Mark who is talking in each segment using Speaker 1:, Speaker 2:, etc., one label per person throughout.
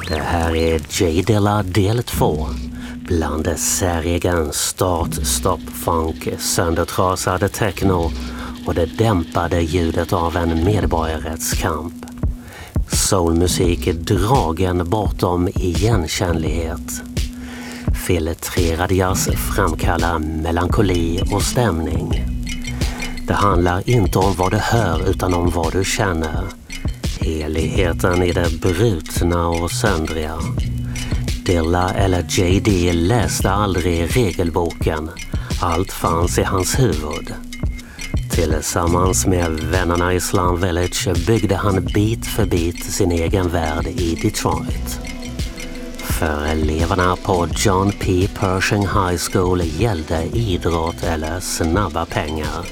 Speaker 1: Det här är J Dilla del 2. Bland säregen start-stop-funk, söndertrasade techno och det dämpade ljudet av en medborgarrättskamp. Soulmusik dragen bortom igenkännlighet. Filtrerad jazz framkallar melankoli och stämning. Det handlar inte om vad du hör utan om vad du känner. Heligheten i det brutna och söndriga. Dilla eller JD läste aldrig regelboken. Allt fanns i hans huvud. Tillsammans med vännerna i Slum Village byggde han bit för bit sin egen värld i Detroit. För eleverna på John P. Pershing High School gällde idrott eller snabba pengar.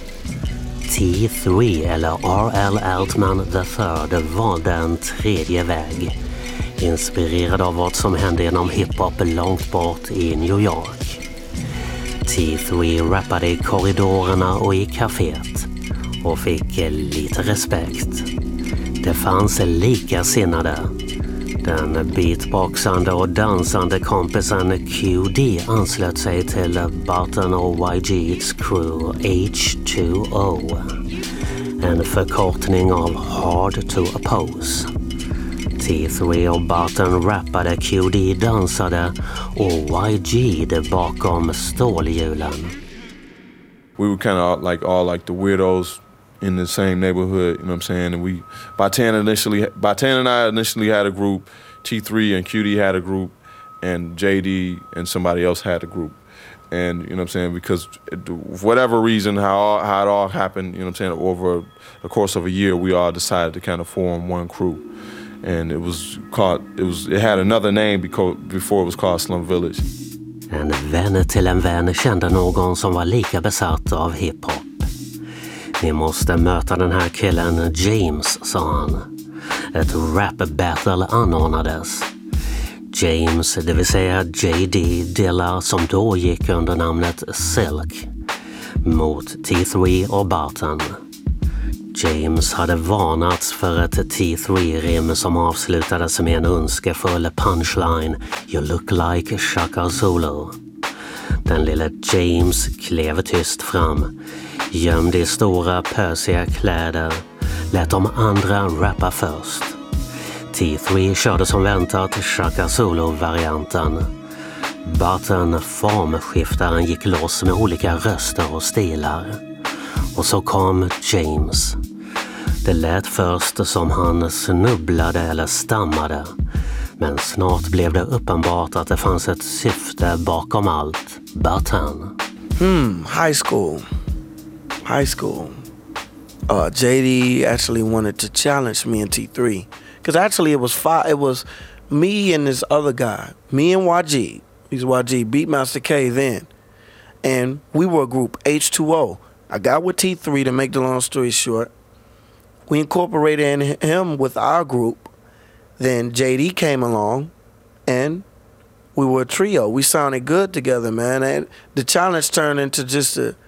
Speaker 1: T3 eller R.L. Altman III valde en tredje väg. Inspirerad av vad som hände inom hiphop långt bort i New York. T3 rappade i korridorerna och i kaféet och fick lite respekt. Det fanns likasinnade. Den beatboxande och dansande kompisen QD anslöt sig till Barton och YG's crew H2O. En förkortning av Hard to Oppose. T3 och Barton rappade, QD dansade och YG det bakom stålhjulen.
Speaker 2: We were kind of all like the weirdos in the same neighborhood, you know what I'm saying? And Batan and I initially had a group, T3 and QD had a group, and JD and somebody else had a group. And, you know what I'm saying, because for whatever reason, how it all happened, you know what I'm saying, over the course of a year, we all decided to kind of form one crew. And it had another name before it was called Slum Village.
Speaker 1: En vän till en vän kände någon som var lika besatt av hiphop. Ni måste möta den här killen James, sa han. Ett rap battle anordnades. James, det vill säga JD Dilla som då gick under namnet Silk, mot T3 och Barton. James hade varnats för ett T3-rim som avslutades med en önskefull punchline You look like Shaka Zulu. Den lille James klev tyst fram, gömde i stora pösiga kläder, lät de andra rappa först. T3 körde som väntat Shaka Zulu-varianten. Barton, formskiftaren, gick loss med olika röster och stilar. Och så kom James. Det lät först som han snubblade eller stammade. Men snart blev det uppenbart att det fanns ett syfte bakom allt. Barton.
Speaker 3: High school. JD actually wanted to challenge me and T3. Because actually it was me and this other guy. Me and YG. He's YG, Beatmaster K then. And we were a group, H2O. I got with T3 to make the long story short. We incorporated him with our group. Then JD came along and we were a trio. We sounded good together, man. And the challenge turned into just a